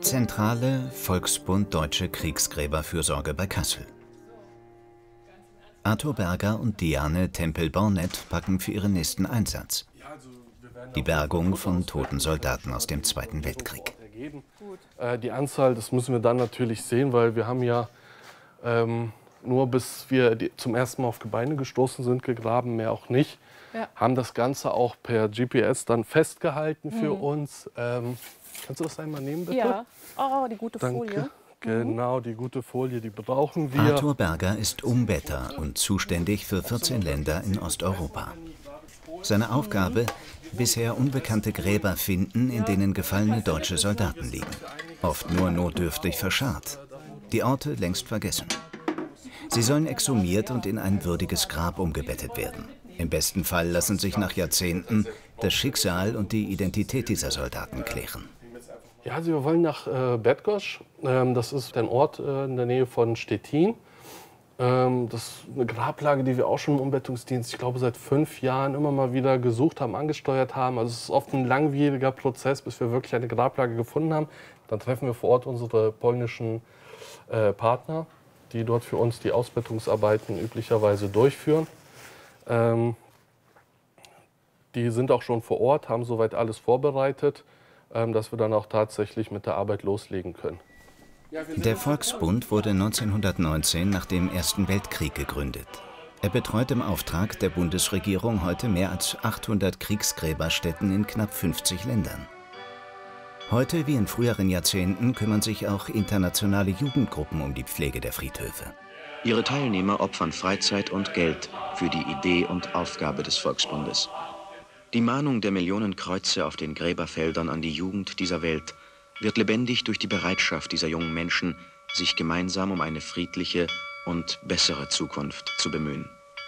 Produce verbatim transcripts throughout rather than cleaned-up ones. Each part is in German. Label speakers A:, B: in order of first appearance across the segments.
A: Zentrale Volksbund Deutsche Kriegsgräberfürsorge bei Kassel. Arthur Berger und Diane Tempel-Bornett packen für ihren nächsten Einsatz. Die Bergung von toten Soldaten aus dem Zweiten Weltkrieg.
B: Die Anzahl, das müssen wir dann natürlich sehen, weil wir haben ja ähm, nur bis wir die, zum ersten Mal auf Gebeine gestoßen sind, gegraben, mehr auch nicht. Ja. Haben das Ganze auch per G P S dann festgehalten für mhm. uns. Ähm, kannst du das einmal nehmen, bitte?
C: Ja. Oh, die gute
B: Danke.
C: Folie.
B: Genau, die gute Folie, die brauchen wir.
A: Arthur Berger ist Umbetter und zuständig für vierzehn Länder in Osteuropa. Seine Aufgabe: bisher unbekannte Gräber finden, in denen gefallene deutsche Soldaten liegen. Oft nur notdürftig verscharrt. Die Orte längst vergessen. Sie sollen exhumiert und in ein würdiges Grab umgebettet werden. Im besten Fall lassen sich nach Jahrzehnten das Schicksal und die Identität dieser Soldaten klären.
B: Ja, also wir wollen nach äh, Bydgoszcz. Ähm, das ist ein Ort äh, in der Nähe von Stettin. Ähm, das ist eine Grablage, die wir auch schon im Umbettungsdienst, ich glaube, seit fünf Jahren immer mal wieder gesucht haben, angesteuert haben. Also es ist oft ein langwieriger Prozess, bis wir wirklich eine Grablage gefunden haben. Dann treffen wir vor Ort unsere polnischen äh, Partner, die dort für uns die Ausbettungsarbeiten üblicherweise durchführen. Ähm, die sind auch schon vor Ort, haben soweit alles vorbereitet, ähm, dass wir dann auch tatsächlich mit der Arbeit loslegen können.
A: Der Volksbund wurde neunzehnhundertneunzehn nach dem Ersten Weltkrieg gegründet. Er betreut im Auftrag der Bundesregierung heute mehr als achthundert Kriegsgräberstätten in knapp fünfzig Ländern. Heute wie in früheren Jahrzehnten kümmern sich auch internationale Jugendgruppen um die Pflege der Friedhöfe.
D: Ihre Teilnehmer opfern Freizeit und Geld für die Idee und Aufgabe des Volksbundes. Die Mahnung der Millionen Kreuze auf den Gräberfeldern an die Jugend dieser Welt wird lebendig durch die Bereitschaft dieser jungen Menschen, sich gemeinsam um eine friedliche und bessere Zukunft zu bemühen.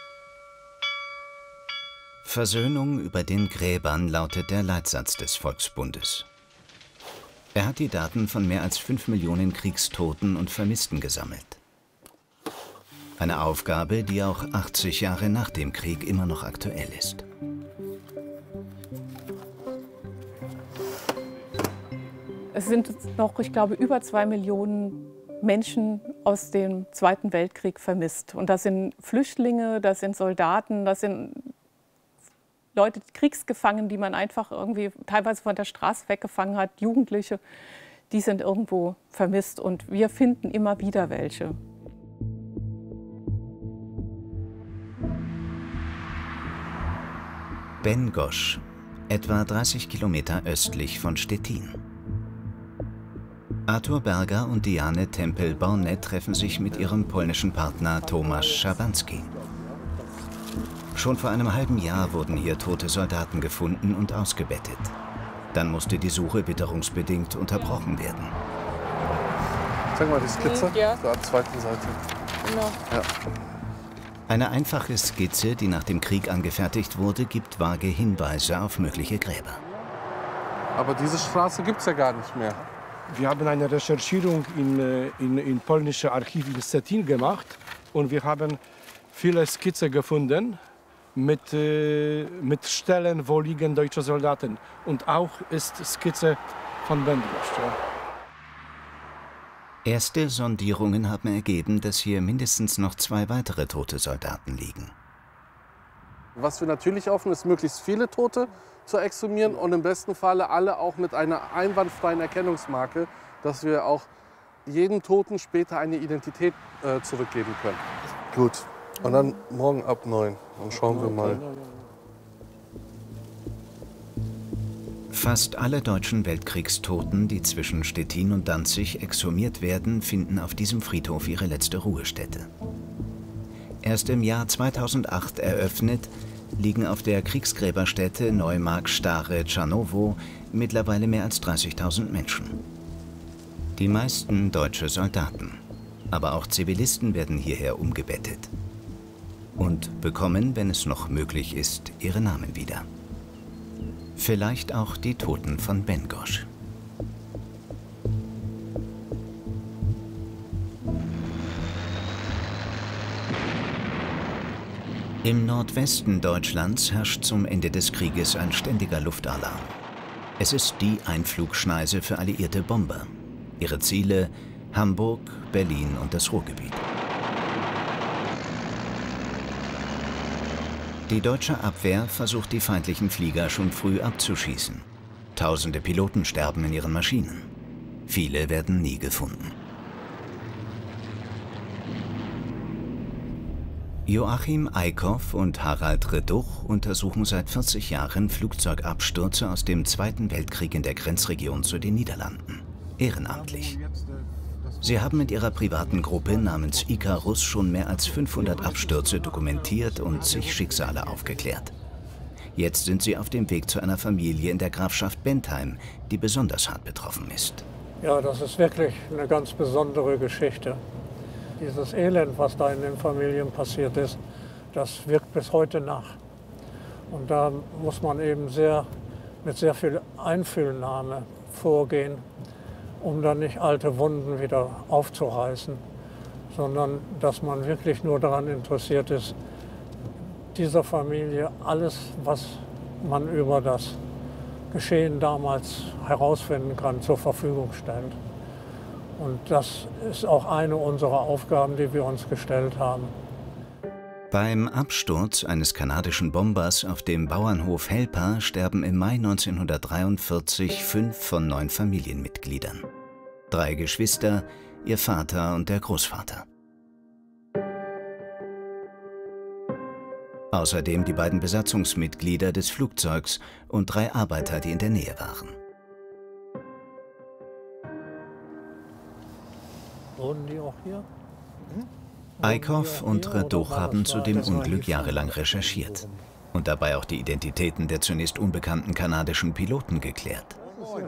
A: Versöhnung über den Gräbern lautet der Leitsatz des Volksbundes. Er hat die Daten von mehr als fünf Millionen Kriegstoten und Vermissten gesammelt. Eine Aufgabe, die auch achtzig Jahre nach dem Krieg immer noch aktuell ist.
C: Es sind noch, ich glaube, über zwei Millionen Menschen aus dem Zweiten Weltkrieg vermisst. Und das sind Flüchtlinge, das sind Soldaten, das sind Leute, Kriegsgefangene, die man einfach irgendwie teilweise von der Straße weggefangen hat, Jugendliche, die sind irgendwo vermisst. Und wir finden immer wieder welche.
A: Bydgoszcz, etwa dreißig Kilometer östlich von Stettin. Arthur Berger und Diane Tempel-Bornett treffen sich mit ihrem polnischen Partner Tomasz Schabanski. Schon vor einem halben Jahr wurden hier tote Soldaten gefunden und ausgebettet. Dann musste die Suche witterungsbedingt unterbrochen werden.
B: Sag mal die Skizze,
C: ja.
B: Auf der zweiten Seite.
C: Genau.
B: Ja.
A: Eine einfache Skizze, die nach dem Krieg angefertigt wurde, gibt vage Hinweise auf mögliche Gräber.
B: Aber diese Straße gibt es ja gar nicht mehr.
E: Wir haben eine Recherchierung in, in, in polnische Archiv in Stettin gemacht und wir haben viele Skizzen gefunden mit, äh, mit Stellen, wo liegen deutsche Soldaten. Und auch ist Skizze von Bydgoszcz. Ja.
A: Erste Sondierungen haben ergeben, dass hier mindestens noch zwei weitere tote Soldaten liegen.
B: Was wir natürlich hoffen, ist, möglichst viele Tote zu exhumieren und im besten Falle alle auch mit einer einwandfreien Erkennungsmarke, dass wir auch jedem Toten später eine Identität äh, zurückgeben können. Gut, und dann morgen ab neun. Dann schauen wir mal.
A: Fast alle deutschen Weltkriegstoten, die zwischen Stettin und Danzig exhumiert werden, finden auf diesem Friedhof ihre letzte Ruhestätte. Erst im Jahr zweitausendacht eröffnet, liegen auf der Kriegsgräberstätte Neumark-Stare-Czarnowo mittlerweile mehr als dreißigtausend Menschen. Die meisten deutsche Soldaten, aber auch Zivilisten werden hierher umgebettet und bekommen, wenn es noch möglich ist, ihre Namen wieder. Vielleicht auch die Toten von Bydgoszcz. Im Nordwesten Deutschlands herrscht zum Ende des Krieges ein ständiger Luftalarm. Es ist die Einflugschneise für alliierte Bomber. Ihre Ziele: Hamburg, Berlin und das Ruhrgebiet. Die deutsche Abwehr versucht, die feindlichen Flieger schon früh abzuschießen. Tausende Piloten sterben in ihren Maschinen. Viele werden nie gefunden. Joachim Eickhoff und Harald Reduch untersuchen seit vierzig Jahren Flugzeugabstürze aus dem Zweiten Weltkrieg in der Grenzregion zu den Niederlanden. Ehrenamtlich. Sie haben mit ihrer privaten Gruppe namens Icarus schon mehr als fünfhundert Abstürze dokumentiert und zig Schicksale aufgeklärt. Jetzt sind sie auf dem Weg zu einer Familie in der Grafschaft Bentheim, die besonders hart betroffen ist.
F: Ja, das ist wirklich eine ganz besondere Geschichte. Dieses Elend, was da in den Familien passiert ist, das wirkt bis heute nach. Und da muss man eben sehr, mit sehr viel Einfühlnahme vorgehen, um dann nicht alte Wunden wieder aufzureißen, sondern dass man wirklich nur daran interessiert ist, dieser Familie alles, was man über das Geschehen damals herausfinden kann, zur Verfügung stellt. Und das ist auch eine unserer Aufgaben, die wir uns gestellt haben.
A: Beim Absturz eines kanadischen Bombers auf dem Bauernhof Helpa sterben im Mai neunzehnhundertdreiundvierzig fünf von neun Familienmitgliedern. Drei Geschwister, ihr Vater und der Großvater. Außerdem die beiden Besatzungsmitglieder des Flugzeugs und drei Arbeiter, die in der Nähe waren.
F: Wohnen die auch hier?
A: Eickhoff und Reduch haben zu dem Unglück jahrelang recherchiert und dabei auch die Identitäten der zunächst unbekannten kanadischen Piloten geklärt.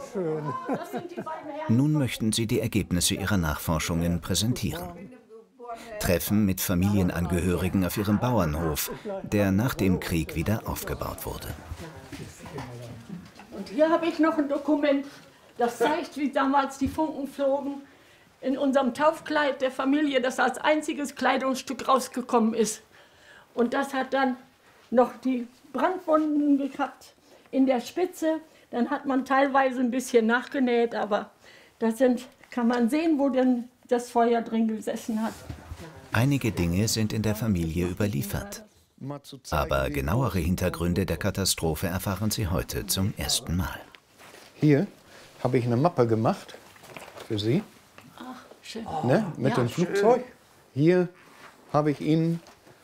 A: Nun möchten sie die Ergebnisse ihrer Nachforschungen präsentieren. Treffen mit Familienangehörigen auf ihrem Bauernhof, der nach dem Krieg wieder aufgebaut wurde.
G: Und hier habe ich noch ein Dokument, das zeigt, wie damals die Funken flogen. In unserem Taufkleid der Familie, das als einziges Kleidungsstück rausgekommen ist. Und das hat dann noch die Brandwunden gehabt in der Spitze. Dann hat man teilweise ein bisschen nachgenäht, aber das sind, kann man sehen, wo denn das Feuer drin gesessen hat.
A: Einige Dinge sind in der Familie überliefert. Aber genauere Hintergründe der Katastrophe erfahren Sie heute zum ersten Mal.
H: Hier habe ich eine Mappe gemacht für Sie.
G: Schön.
H: Ne, mit
G: Ja,
H: dem Flugzeug.
G: schön.
H: Hier habe ich Ihnen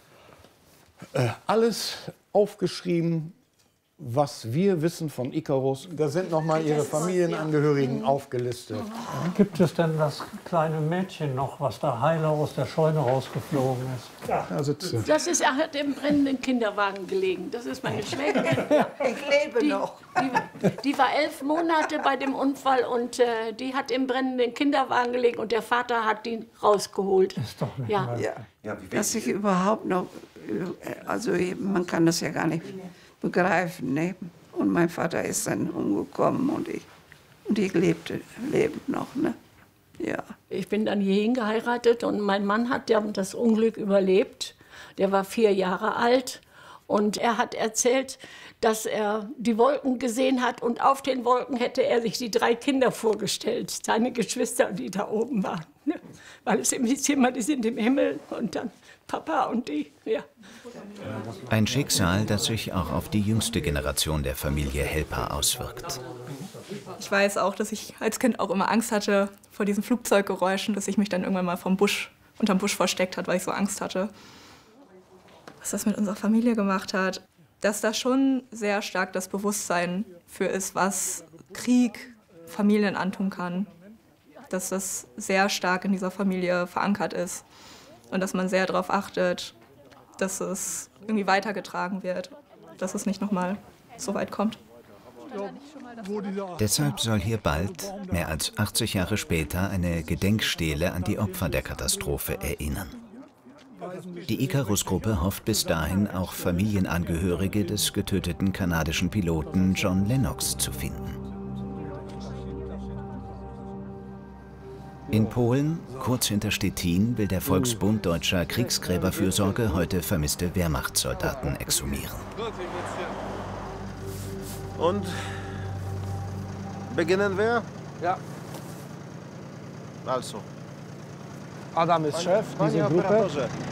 H: äh, alles aufgeschrieben, was wir wissen von Icarus. Da sind noch mal Ihre Familienangehörigen aufgelistet.
F: Gibt es denn das kleine Mädchen noch, was da heile aus der Scheune rausgeflogen ist?
H: Ja, da sitzt sie.
G: Das ist, er hat im brennenden Kinderwagen gelegen. Das ist meine Schwägerin.
I: Ich lebe
G: die,
I: noch.
G: Die, die war elf Monate bei dem Unfall und äh, die hat im brennenden Kinderwagen gelegen und der Vater hat die rausgeholt.
F: Ist doch nicht
G: Ja.
F: mehr.
I: Ja. Dass ich überhaupt noch, also man kann das ja gar nicht begreifen. Ne? Und mein Vater ist dann umgekommen und ich, und ich lebte, lebend noch. Ne? Ja.
G: Ich bin dann hierhin geheiratet und mein Mann hat ja das Unglück überlebt. Der war vier Jahre alt und er hat erzählt, dass er die Wolken gesehen hat und auf den Wolken hätte er sich die drei Kinder vorgestellt, seine Geschwister, die da oben waren. Ne? Weil es im Zimmer, die sind im Himmel und dann Papa und die, ja.
A: Ein Schicksal, das sich auch auf die jüngste Generation der Familie Helpa auswirkt.
J: Ich weiß auch, dass ich als Kind auch immer Angst hatte vor diesen Flugzeuggeräuschen, dass ich mich dann irgendwann mal vom Busch, unterm Busch versteckt hat, weil ich so Angst hatte. Was das mit unserer Familie gemacht hat, dass da schon sehr stark das Bewusstsein für ist, was Krieg Familien antun kann. Dass das sehr stark in dieser Familie verankert ist und dass man sehr darauf achtet, dass es irgendwie weitergetragen wird, dass es nicht nochmal so weit kommt.
A: Deshalb soll hier bald, mehr als achtzig Jahre später, eine Gedenkstele an die Opfer der Katastrophe erinnern. Die Icarus-Gruppe hofft bis dahin auch Familienangehörige des getöteten kanadischen Piloten John Lennox zu finden. In Polen, kurz hinter Stettin, will der Volksbund Deutscher Kriegsgräberfürsorge heute vermisste Wehrmachtssoldaten exhumieren.
K: Und beginnen wir?
B: Ja.
K: Also.
E: Adam ist Chef dieser Gruppe.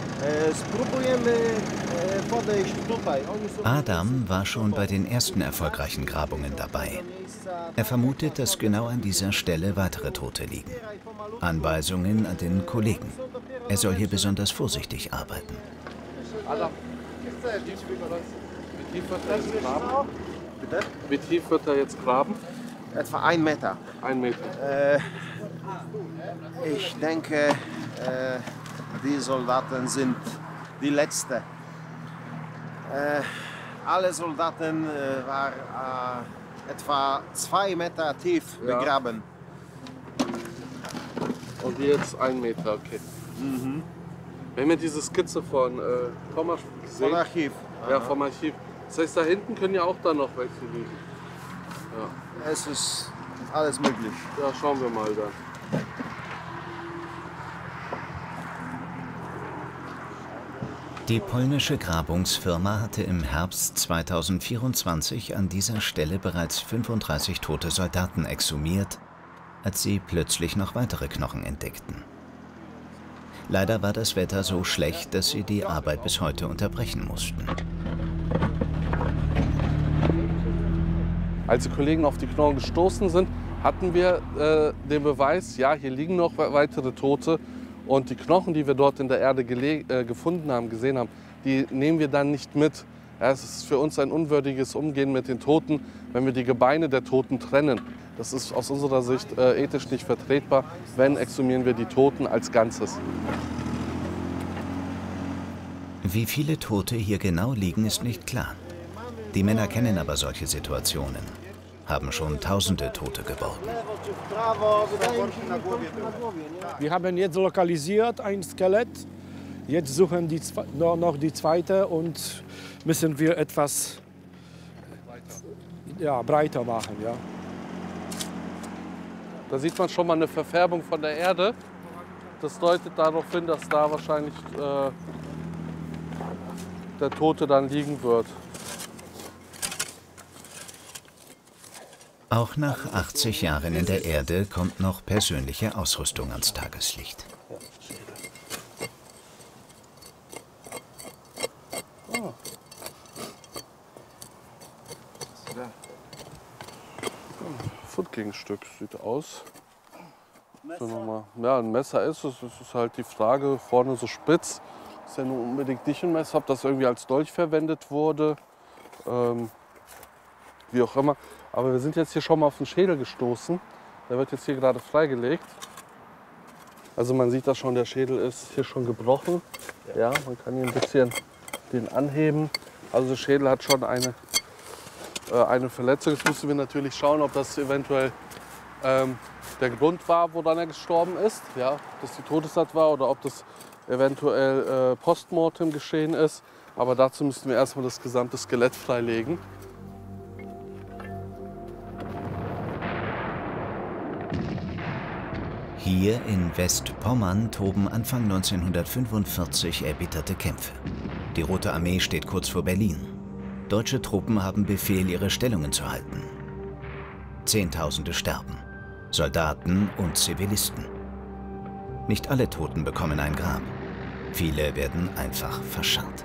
A: Adam war schon bei den ersten erfolgreichen Grabungen dabei. Er vermutet, dass genau an dieser Stelle weitere Tote liegen. Anweisungen an den Kollegen. Er soll hier besonders vorsichtig arbeiten.
B: Adam, wie tief wird er jetzt graben? Bitte? Wie tief wird er jetzt graben?
K: Etwa ein Meter.
B: Ein Meter.
K: Äh, ich denke, äh, die Soldaten sind die Letzten. Äh, alle Soldaten äh, waren äh, etwa zwei Meter tief
B: ja.
K: begraben.
B: Und jetzt ein Meter, okay.
K: Mhm.
B: Wir haben ja diese Skizze von äh, Thomas gesehen.
K: Vom Archiv.
B: Ja,
K: Aha.
B: vom Archiv. Das heißt, da hinten können ja auch dann noch welche liegen. Ja.
K: Es ist alles möglich.
B: Ja, schauen wir mal dann.
A: Die polnische Grabungsfirma hatte im Herbst zweitausendvierundzwanzig an dieser Stelle bereits fünfunddreißig tote Soldaten exhumiert, als sie plötzlich noch weitere Knochen entdeckten. Leider war das Wetter so schlecht, dass sie die Arbeit bis heute unterbrechen mussten.
B: Als die Kollegen auf die Knochen gestoßen sind, hatten wir äh, den Beweis, ja, hier liegen noch weitere Tote. Und die Knochen, die wir dort in der Erde äh, gefunden haben, gesehen haben, die nehmen wir dann nicht mit. Ja, es ist für uns ein unwürdiges Umgehen mit den Toten, wenn wir die Gebeine der Toten trennen. Das ist aus unserer Sicht äh, ethisch nicht vertretbar. Wenn, exhumieren wir die Toten als Ganzes.
A: Wie viele Tote hier genau liegen, ist nicht klar. Die Männer kennen aber solche Situationen, haben schon tausende Tote geborgen.
E: Wir haben jetzt lokalisiert ein Skelett. Jetzt suchen die noch die zweite und müssen wir etwas ja, breiter machen. Ja.
B: Da sieht man schon mal eine Verfärbung von der Erde. Das deutet darauf hin, dass da wahrscheinlich äh, der Tote dann liegen wird.
A: Auch nach achtzig Jahren in der Erde kommt noch persönliche Ausrüstung ans Tageslicht.
B: Oh. Fundgegenstück sieht aus. So nochmal. Ja, ein Messer ist es. Es ist halt die Frage, vorne so spitz. Ist ja nur unbedingt nicht ein Messer, ob das irgendwie als Dolch verwendet wurde. Ähm, wie auch immer. Aber wir sind jetzt hier schon mal auf den Schädel gestoßen. Der wird jetzt hier gerade freigelegt. Also man sieht da schon, der Schädel ist hier schon gebrochen. Ja, man kann hier ein bisschen den anheben. Also der Schädel hat schon eine, äh, eine Verletzung. Jetzt müssen wir natürlich schauen, ob das eventuell ähm, der Grund war, woran er gestorben ist. Ja, ob das die Todestat war oder ob das eventuell äh, postmortem geschehen ist. Aber dazu müssten wir erstmal das gesamte Skelett freilegen.
A: Hier in Westpommern toben Anfang neunzehnhundertfünfundvierzig erbitterte Kämpfe. Die Rote Armee steht kurz vor Berlin. Deutsche Truppen haben Befehl, ihre Stellungen zu halten. Zehntausende sterben. Soldaten und Zivilisten. Nicht alle Toten bekommen ein Grab. Viele werden einfach verscharrt.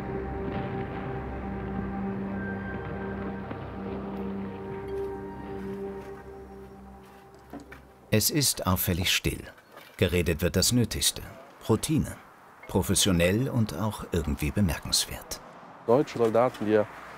A: Es ist auffällig still. Geredet wird das Nötigste. Routine. Professionell und auch irgendwie bemerkenswert.
B: Deutsche Soldaten, die ja